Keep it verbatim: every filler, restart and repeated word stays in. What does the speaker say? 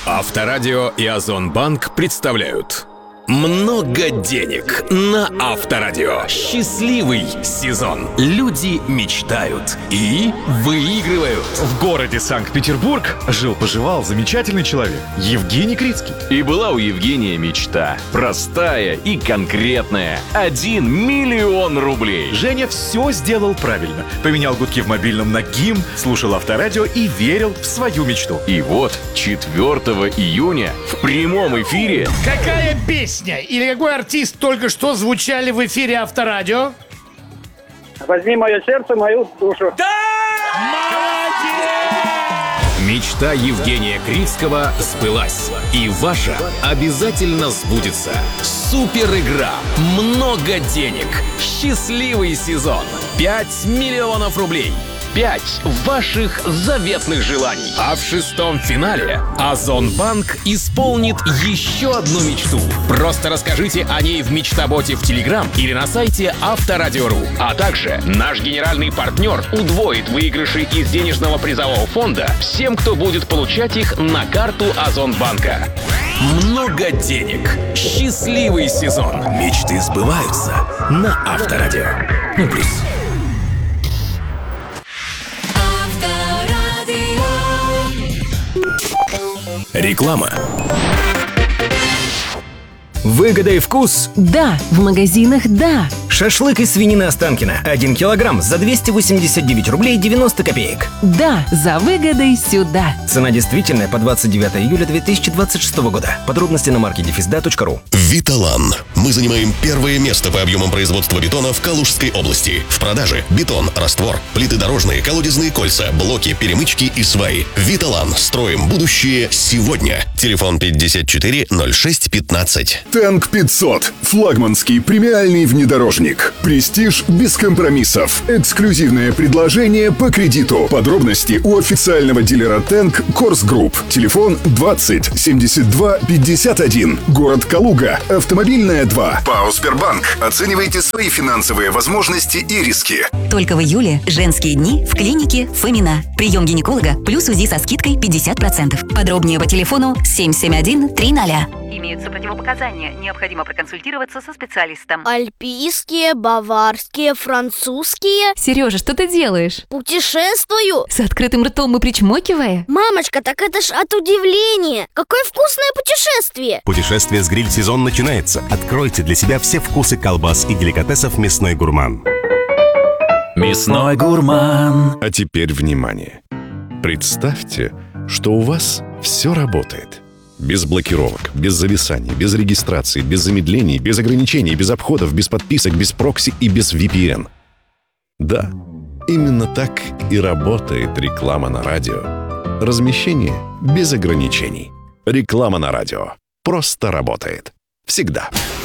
Авторадио и Озонбанк представляют «Много денег» на Авторадио. Счастливый сезон. Люди мечтают и выигрывают. В городе Санкт-Петербург жил-поживал замечательный человек Евгений Крицкий. И была у Евгения мечта. Простая и конкретная. Один миллион рублей. Женя все сделал правильно. Поменял гудки в мобильном на гимн, слушал Авторадио и верил в свою мечту. И вот четвёртого июня в прямом эфире... Какая песня или какой артист только что звучали в эфире Авторадио? Возьми мое сердце, мою душу. Да! Молодец! Мечта Евгения Крицкого сбылась. И ваша обязательно сбудется. Супер игра. Много денег. Счастливый сезон. пять миллионов рублей. Пять ваших заветных желаний. А в шестом финале Озонбанк исполнит еще одну мечту. Просто расскажите о ней в Мечтаботе в Телеграм или на сайте Авторадио.ру. А также наш генеральный партнер удвоит выигрыши из денежного призового фонда всем, кто будет получать их на карту Озонбанка. Много денег. Счастливый сезон. Мечты сбываются на Авторадио. Ну, плюс. Реклама. Выгода и вкус? Да, в магазинах да. Шашлык из свинины Останкино. один килограмм за двести восемьдесят девять рублей девяносто копеек. Да, за выгодой сюда. Цена действительная по двадцать девятого июля две тысячи двадцать шестого года. Подробности на маркете дефисда точка ру. Виталан. Мы занимаем первое место по объемам производства бетона в Калужской области. В продаже бетон, раствор, плиты дорожные, колодезные кольца, блоки, перемычки и сваи. Виталан. Строим будущее сегодня. Телефон пятьдесят четыре ноль шесть пятнадцать. Тэнк пятьсот. Флагманский премиальный внедорожник. Престиж без компромиссов. Эксклюзивное предложение по кредиту. Подробности у официального дилера Тэнк Корс Групп. Телефон двадцать семьдесят два пятьдесят один. Город Калуга. Автомобильная два. ПАО Сбербанк. Оценивайте свои финансовые возможности и риски. Только в июле женские дни в клинике Фомина. Прием гинеколога плюс УЗИ со скидкой пятьдесят процентов. Подробнее по телефону семь семь один три ноль. Имеются противопоказания. Необходимо проконсультироваться со специалистом. Альпийские, баварские, французские. Сережа, что ты делаешь? Путешествую. С открытым ртом и причмокивая? Мамочка, так это ж от удивления. Какое вкусное путешествие. Путешествие с гриль-сезон начинается. Откройте для себя все вкусы колбас и деликатесов «Мясной гурман». Мясной гурман. А теперь внимание. Представьте, что у вас все работает. Без блокировок, без зависаний, без регистрации, без замедлений, без ограничений, без обходов, без подписок, без прокси и без ви пи эн. Да, именно так и работает реклама на радио. Размещение без ограничений. Реклама на радио просто работает. Всегда.